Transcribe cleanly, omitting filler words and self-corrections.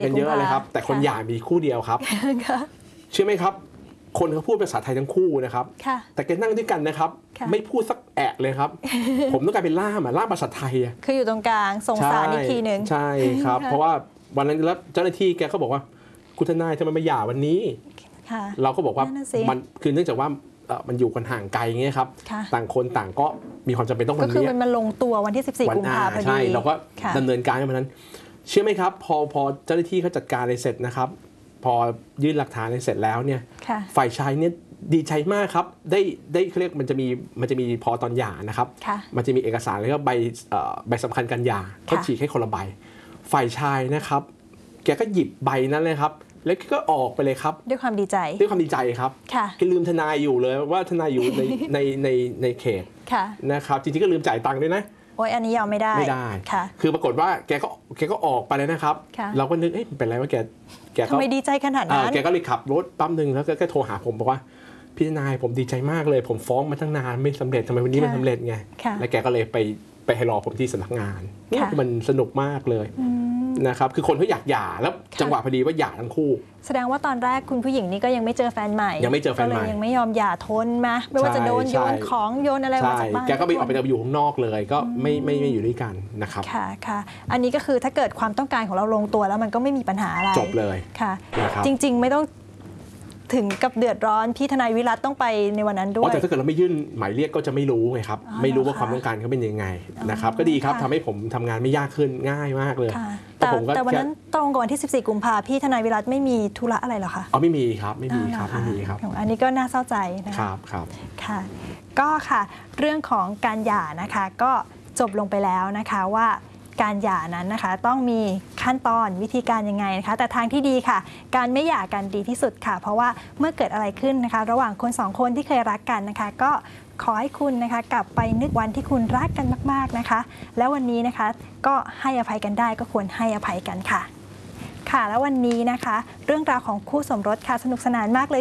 กันเยอะเลยครับแต่คนหย่ามีคู่เดียวครับเชื่อไหมครับคนเขาพูดภาษาไทยทั้งคู่นะครับแต่แกนั่งด้วยกันนะครับไม่พูดสักแอะเลยครับผมต้องกลายเป็นล่ามภาษาไทยคืออยู่ตรงกลางส่งสารอีกทีหนึ่งใช่ครับเพราะว่าวันนั้นแล้วเจ้าหน้าที่แกก็บอกว่าคุณทนายทำไมมาหย่าวันนี้เราก็บอกว่ามันคือเนื่องจากว่ามันอยู่กันห่างไกลอย่างเงี้ยครับต่างคนต่างก็มีความจำเป็นต้องวันนี้ก็คือมันลงตัววันที่14กุมภาพันธ์พอดีใช่เราก็ดำเนินการในวันนั้นเชื่อไหมครับพอเจ้าหน้าที่เขาจัดการอะไรเสร็จนะครับพอยื่นหลักฐานอะไรเสร็จแล้วเนี่ยฝ่ายชายเนี่ยดีใจมากครับได้เขาเรียกมันจะมีพอตอนหย่านะครับมันจะมีเอกสารแล้วก็ใบสำคัญการหย่าเขาฉีกให้คนละใบฝ่ายชายนะครับแกก็หยิบใบนั้นเลยครับแล้วก็ออกไปเลยครับด้วยความดีใจครับแกลืมทนายอยู่เลยว่าทนายอยู่ในเขตนะครับจริงๆก็ลืมจ่ายตังค์ด้วยนะโอ้ยอันนี้ยอมไม่ได้คือปรากฏว่าแกก็ออกไปเลยนะครับเราก็นึกเป็นไรว่าแกก็ทำไมดีใจขนาดนั้นแกก็เลยขับรถปั๊มหนึ่งแล้วก็โทรหาผมบอกว่าพี่ทนายผมดีใจมากเลยผมฟ้องมาตั้งนานไม่สำเร็จทำไมวันนี้มันสำเร็จไงแล้วแกก็เลยไปให้รอผมที่สำนักงานนี่มันสนุกมากเลยนะครับคือคนเขาอยากหย่าแล้วจังหวะพอดีว่าหย่าทั้งคู่แสดงว่าตอนแรกคุณผู้หญิงนี่ก็ยังไม่เจอแฟนใหม่ยังไม่เจอแฟนใหม่ยังไม่ยอมหย่าทนมาไม่ว่าจะโดนโยนของโยนอะไรมาจากบ้านแกก็ไปออกไปอยู่ข้างนอกเลยก็ไม่อยู่ด้วยกันนะครับค่ะอันนี้ก็คือถ้าเกิดความต้องการของเราลงตัวแล้วมันก็ไม่มีปัญหาอะไรจบเลยค่ะจริงๆไม่ต้องถึงกับเดือดร้อนพี่ทนายวิรัตต้องไปในวันนั้นด้วยแต่ถ้าเกิดเราไม่ยื่นหมายเรียกก็จะไม่รู้ไงครับไม่รู้ว่าความต้องการเขาเป็นยังไงนะครับก็ดีครับทำให้ผมทำงานไม่ยากขึ้นง่ายมากเลยแต่วันนั้นตรงกับวันที่14กุมภาพันธ์พี่ทนายวิรัตไม่มีธุระอะไรหรอคะไม่มีครับไม่มีครับอันนี้ก็น่าเศร้าใจนะครับค่ะก็ค่ะเรื่องของการหย่านะคะก็จบลงไปแล้วนะคะว่าการหย่านั้นนะคะต้องมีขั้นตอนวิธีการยังไงนะคะแต่ทางที่ดีค่ะการไม่หย่ากันดีที่สุดค่ะเพราะว่าเมื่อเกิดอะไรขึ้นนะคะระหว่างคนสองคนที่เคยรักกันนะคะก็ขอให้คุณนะคะกลับไปนึกวันที่คุณรักกันมากๆนะคะแล้ววันนี้นะคะก็ให้อภัยกันได้ก็ควรให้อภัยกันค่ะแล้ววันนี้นะคะเรื่องราวของคู่สมรสค่ะสนุกสนานมากเลย